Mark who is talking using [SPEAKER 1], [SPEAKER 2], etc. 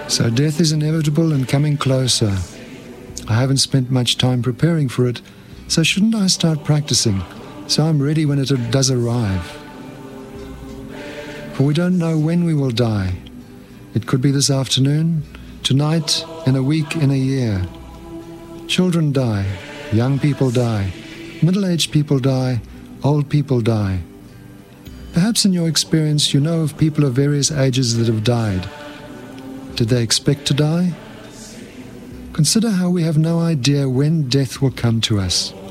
[SPEAKER 1] So death is inevitable and coming closer. I haven't spent much time preparing for it, so shouldn't I start practicing so I'm ready when it does arrive? For we don't know when we will die. It could be this afternoon, tonight, in a week, in a year. Children die, young people die, middle-aged people die, old people die. Perhaps in your experience you know of people of various ages that have died. Did they expect to die? Consider how we have no idea when death will come to us.